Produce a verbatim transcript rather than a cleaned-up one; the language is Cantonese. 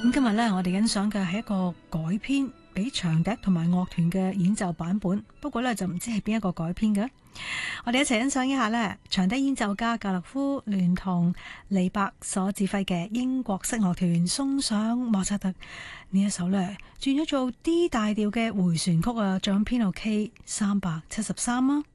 咁今日咧，我哋欣賞嘅係一個改編俾長笛同埋樂團嘅演奏版本，不過咧就唔知係邊一個改編嘅。我哋一齊欣賞一下咧，長笛演奏家格勒夫聯同李伯所指揮嘅英國式樂團送上莫扎特呢一首咧，轉咗做 D 大調嘅回旋曲啊，仲編號 K 三百七十三啊。